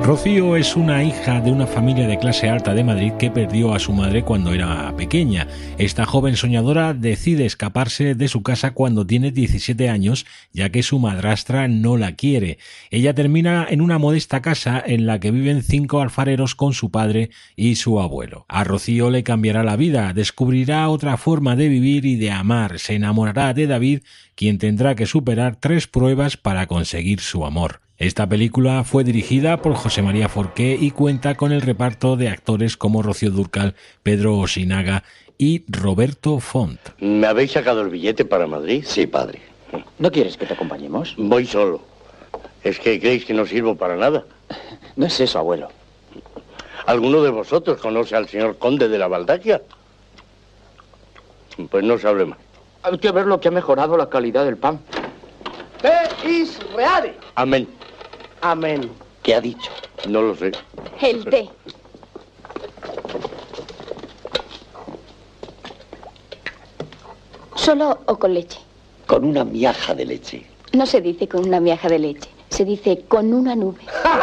Rocío es una hija de una familia de clase alta de Madrid que perdió a su madre cuando era pequeña. Esta joven soñadora decide escaparse de su casa cuando tiene 17 años, ya que su madrastra no la quiere. Ella termina en una modesta casa en la que viven 5 alfareros con su padre y su abuelo. A Rocío le cambiará la vida, descubrirá otra forma de vivir y de amar, se enamorará de David, quien tendrá que superar 3 pruebas para conseguir su amor. Esta película fue dirigida por José María Forqué y cuenta con el reparto de actores como Rocío Dúrcal, Pedro Osinaga y Roberto Font. ¿Me habéis sacado el billete para Madrid? Sí, padre. ¿No quieres que te acompañemos? Voy solo. ¿Es que creéis que no sirvo para nada? No es eso, abuelo. ¿Alguno de vosotros conoce al señor conde de la Baldaquia? Pues no se hable más. Hay que ver lo que ha mejorado la calidad del pan. Te Israel. Amén. Amén. ¿Qué ha dicho? No lo sé. El té. ¿Solo o con leche? Con una miaja de leche. No se dice con una miaja de leche, se dice con una nube.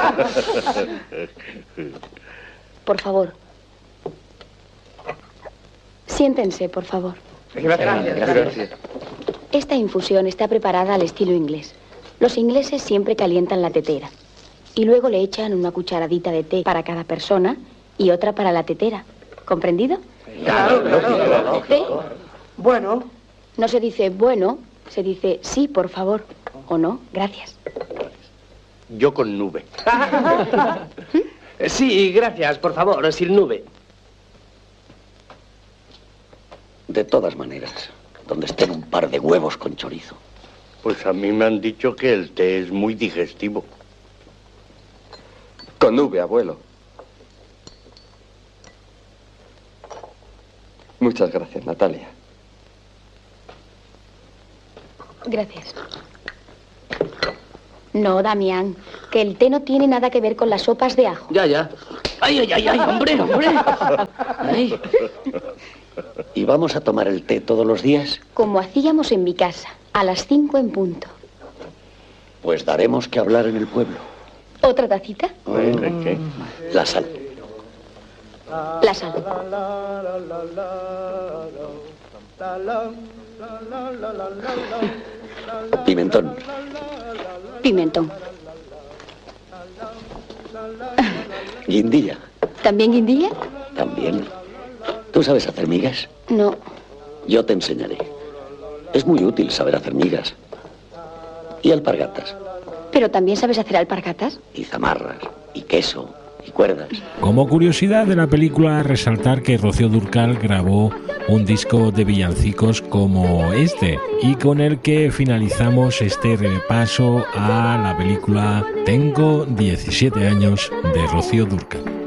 Por favor. Siéntense, por favor. Gracias. Esta infusión está preparada al estilo inglés. Los ingleses siempre calientan la tetera y luego le echan una cucharadita de té para cada persona y otra para la tetera. ¿Comprendido? Claro. ¿Té? Bueno. No se dice bueno, se dice sí, por favor. O no, gracias. Yo con nube. Sí, gracias, por favor, sin nube. De todas maneras, donde estén un par de huevos con chorizo. Pues a mí me han dicho que el té es muy digestivo. Con nube, abuelo. Muchas gracias, Natalia. Gracias. No, Damián, que el té no tiene nada que ver con las sopas de ajo. Ya. Ay, hombre. Ay. ¿Y vamos a tomar el té todos los días? Como hacíamos en mi casa, a las 5 en punto. Pues daremos que hablar en el pueblo. ¿Otra tacita? La sal. La sal. Pimentón. Pimentón. Guindilla. ¿También guindilla? También. ¿Tú sabes hacer migas? No. Yo te enseñaré. Es muy útil saber hacer migas. Y alpargatas. ¿Pero también sabes hacer alpargatas? Y zamarras. Y queso. Y cuerdas. Como curiosidad de la película, resaltar que Rocío Dúrcal grabó un disco de villancicos como este y con el que finalizamos este repaso a la película Tengo 17 años de Rocío Dúrcal.